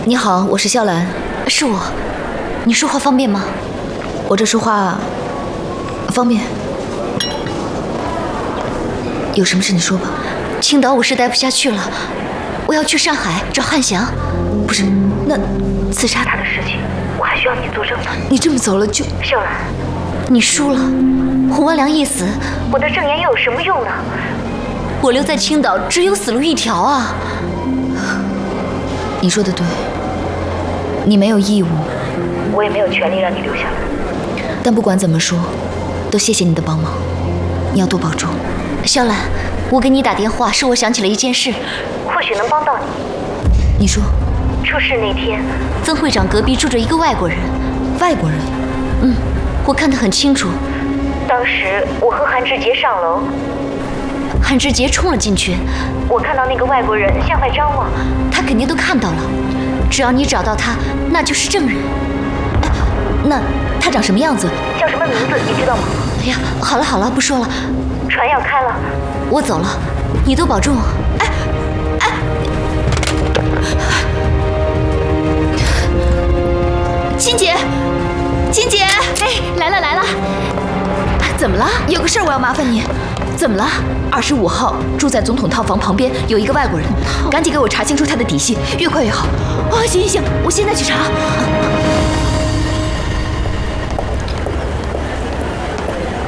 你好，我是肖兰。 是我。你说话方便吗？ 我这说话方便。有什么事你说吧。 青岛我是待不下去了，我要去上海找汉翔。 不是，那刺杀他的事情，我还需要你作证呢。 你这么走了就…… 秀兰，你输了，洪万良一死，我的证言又有什么用呢？我留在青岛只有死路一条啊！ 你说的对，你没有义务， 我也没有权利让你留下来。 但不管怎么说，都谢谢你的帮忙，你要多保重。 肖兰，我给你打电话是我想起了一件事，或许能帮到你。 你说， 出事那天，曾会长隔壁住着一个外国人。 外国人？ 我看得很清楚。当时我和韩志杰上楼，韩志杰冲了进去，我看到那个外国人向外张望，他肯定都看到了。只要你找到他，那就是证人。 那他长什么样子？ 叫什么名字你知道吗？哎呀，好了好了，不说了。船要开了，我走了，你都保重。 金姐，金姐， 来了来了， 怎么了？有个事儿我要麻烦你。怎么了？25号住在总统套房旁边有一个外国人，赶紧给我查清楚他的底细，越快越好。行，我现在去查。